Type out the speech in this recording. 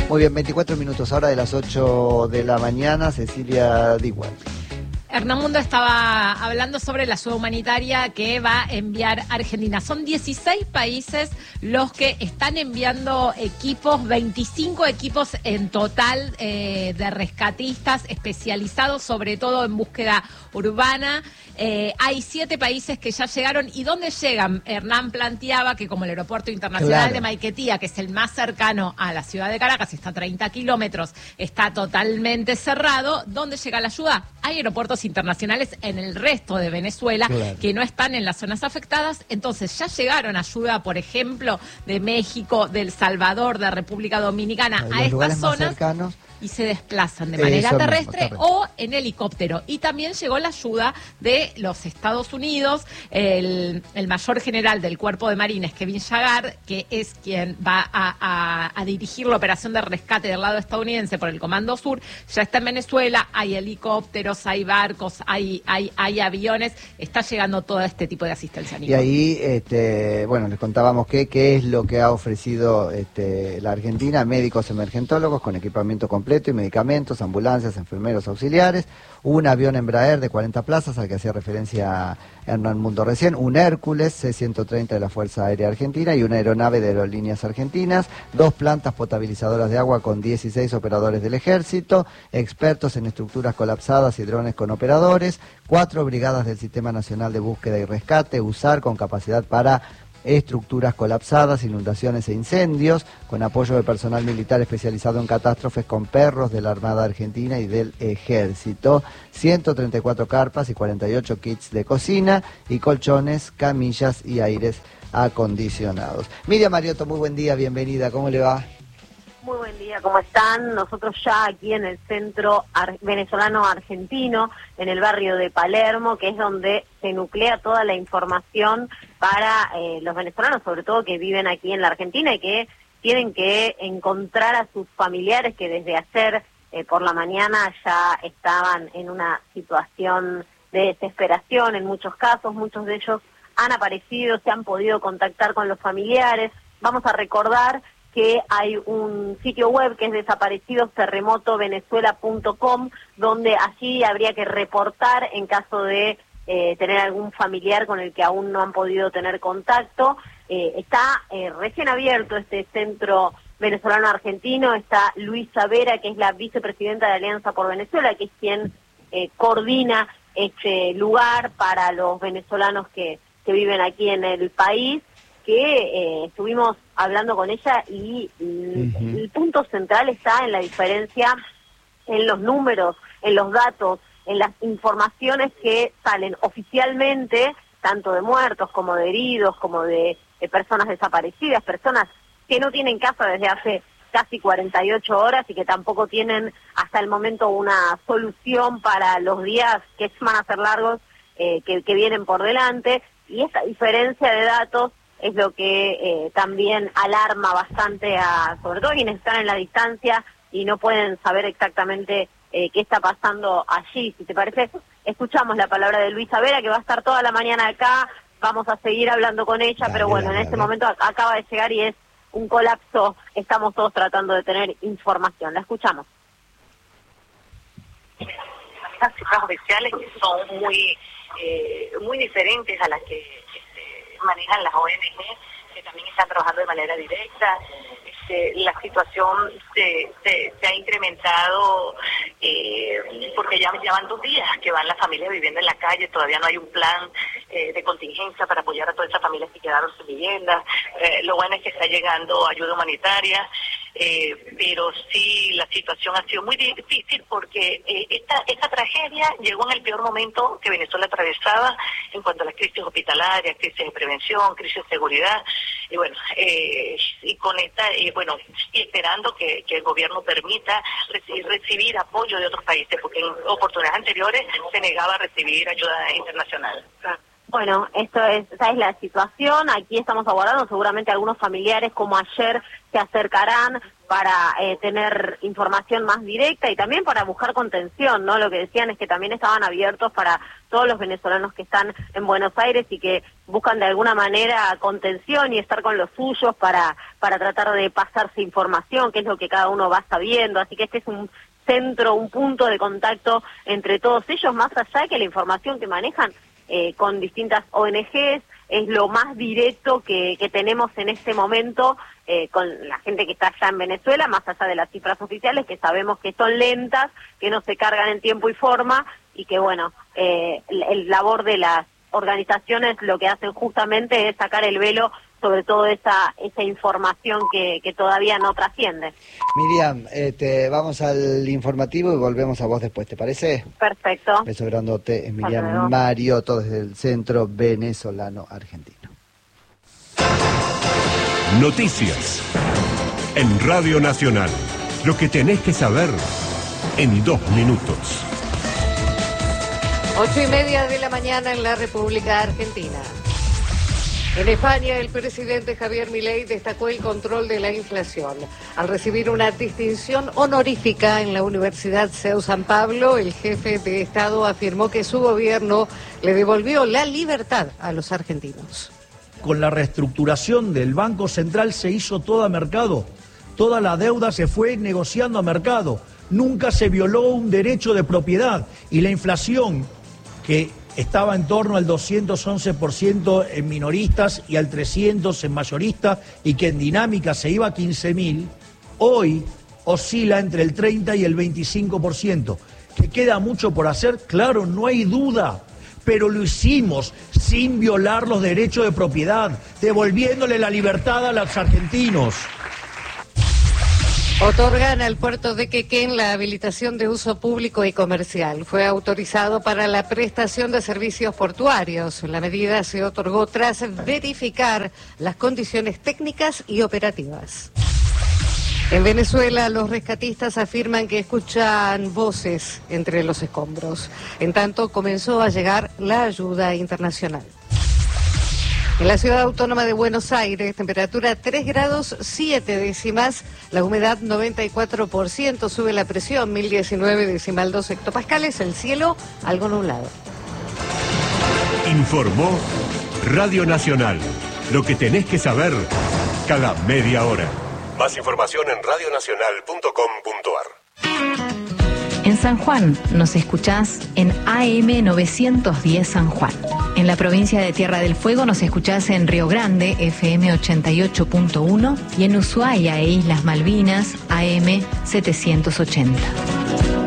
Muy bien, 24 minutos ahora de las 8 de la mañana. Cecilia Digual. Hernán Mundo estaba hablando sobre la ayuda humanitaria que va a enviar Argentina. Son 16 países los que están enviando equipos, 25 equipos en total de rescatistas especializados, sobre todo en búsqueda urbana. Hay 7 países que ya llegaron. ¿Y dónde llegan? Hernán planteaba que como el aeropuerto internacional de Maiquetía, que es el más cercano a la ciudad de Caracas, está a 30 kilómetros, está totalmente cerrado. ¿Dónde llega la ayuda? Hay aeropuertos internacionales en el resto de Venezuela que no están en las zonas afectadas. Entonces ya llegaron ayuda, por ejemplo, de México, de El Salvador, de República Dominicana a estas zonas y se desplazan de manera terrestre o en helicóptero. Y también llegó la ayuda de los Estados Unidos, el mayor general del Cuerpo de Marines, Kevin Yagar, que es quien va a dirigir la operación de rescate del lado estadounidense por el Comando Sur. Ya está en Venezuela, hay helicópteros, hay barcos, hay aviones, está llegando todo este tipo de asistencia. Y ahí, bueno, les contábamos qué es lo que ha ofrecido la Argentina: médicos emergentólogos con equipamiento completo y medicamentos, ambulancias, enfermeros auxiliares, un avión Embraer de 40 plazas al que hacía referencia Hernán Mundo recién, un Hércules C-130 de la Fuerza Aérea Argentina y una aeronave de Aerolíneas Argentinas, 2 plantas potabilizadoras de agua con 16 operadores del Ejército, expertos en estructuras colapsadas y drones con operadores, 4 brigadas del Sistema Nacional de Búsqueda y Rescate, USAR, con capacidad para estructuras colapsadas, inundaciones e incendios, con apoyo de personal militar especializado en catástrofes, con perros de la Armada Argentina y del Ejército, 134 carpas y 48 kits de cocina y colchones, camillas y aires acondicionados. Miriam Mariotto, muy buen día, bienvenida, ¿cómo le va? Muy buen día, ¿cómo están? Nosotros ya aquí en el centro venezolano-argentino, en el barrio de Palermo, que es donde se nuclea toda la información para los venezolanos, sobre todo que viven aquí en la Argentina y que tienen que encontrar a sus familiares que desde ayer por la mañana ya estaban en una situación de desesperación en muchos casos. Muchos de ellos han aparecido, se han podido contactar con los familiares. Vamos a recordar que hay un sitio web que es desaparecidodsterremotovenezuela.com, donde allí habría que reportar en caso de tener algún familiar con el que aún no han podido tener contacto. Está recién abierto este centro venezolano-argentino. Está Luisa Vera, que es la vicepresidenta de Alianza por Venezuela, que es quien coordina este lugar para los venezolanos que viven aquí en el país, que estuvimos hablando con ella y el punto central está en la diferencia en los números, en los datos, en las informaciones que salen oficialmente, tanto de muertos como de heridos, como de personas desaparecidas, personas que no tienen casa desde hace casi 48 horas y que tampoco tienen hasta el momento una solución para los días que van a ser largos, que vienen por delante. Y esta diferencia de datos es lo que también alarma bastante sobre todo quienes están en la distancia y no pueden saber exactamente qué está pasando allí. Si te parece, escuchamos la palabra de Luisa Vera, que va a estar toda la mañana acá. Vamos a seguir hablando con ella, pero bueno, en este momento acaba de llegar y es un colapso. Estamos todos tratando de tener información. La escuchamos. Las cifras oficiales son muy diferentes a las que manejan las ONG, que también están trabajando de manera directa. La situación se ha incrementado porque ya van 2 días que van las familias viviendo en la calle. Todavía no hay un plan de contingencia para apoyar a todas esas familias que quedaron sin vivienda. Lo bueno es que está llegando ayuda humanitaria, pero sí la situación ha sido muy difícil porque esta tragedia llegó en el peor momento que Venezuela atravesaba en cuanto a las crisis hospitalarias, crisis de prevención, crisis de seguridad, y bueno, y con esta, y esperando que el gobierno permita recibir apoyo de otros países, porque en oportunidades anteriores se negaba a recibir ayuda internacional. Bueno, esa es la situación. Aquí estamos abordando, seguramente algunos familiares como ayer se acercarán para tener información más directa y también para buscar contención, ¿no? Lo que decían es que también estaban abiertos para todos los venezolanos que están en Buenos Aires y que buscan de alguna manera contención y estar con los suyos para tratar de pasarse información, que es lo que cada uno va sabiendo. Así que este es un centro, un punto de contacto entre todos ellos, más allá de que la información que manejan con distintas ONGs, es lo más directo que tenemos en este momento con la gente que está allá en Venezuela, más allá de las cifras oficiales, que sabemos que son lentas, que no se cargan en tiempo y forma, y que bueno, el labor de las organizaciones lo que hacen justamente es sacar el velo sobre todo esa información que todavía no trasciende. Miriam, vamos al informativo y volvemos a vos después, ¿te parece? Perfecto. Beso grandote, es Miriam Mariotto desde el Centro Venezolano Argentino. Noticias en Radio Nacional. Lo que tenés que saber en 2 minutos. 8:30 de la mañana en la República Argentina. En España, el presidente Javier Milei destacó el control de la inflación. Al recibir una distinción honorífica en la Universidad CEU San Pablo, el jefe de Estado afirmó que su gobierno le devolvió la libertad a los argentinos. Con la reestructuración del Banco Central se hizo todo a mercado. Toda la deuda se fue negociando a mercado. Nunca se violó un derecho de propiedad. Y la inflación, que estaba en torno al 211% en minoristas y al 300% en mayoristas, y que en dinámica se iba a 15.000, hoy oscila entre el 30 y el 25%. ¿Que queda mucho por hacer? Claro, no hay duda, pero lo hicimos sin violar los derechos de propiedad, devolviéndole la libertad a los argentinos. Otorgan al puerto de Quequén la habilitación de uso público y comercial. Fue autorizado para la prestación de servicios portuarios. La medida se otorgó tras verificar las condiciones técnicas y operativas. En Venezuela, los rescatistas afirman que escuchan voces entre los escombros. En tanto, comenzó a llegar la ayuda internacional. En la ciudad autónoma de Buenos Aires, temperatura 3 grados 7 décimas, la humedad 94%, sube la presión 1019,2 hectopascales, el cielo algo nublado. Informó Radio Nacional. Lo que tenés que saber cada media hora. Más información en radionacional.com.ar. En San Juan nos escuchás en AM 910 San Juan. En la provincia de Tierra del Fuego nos escuchás en Río Grande, FM 88.1, y en Ushuaia e Islas Malvinas, AM 780.